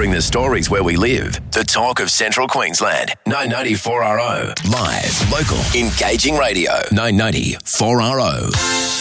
Covering the stories where we live. The talk of Central Queensland. 990 4RO. Live, local, engaging radio. 990 4RO.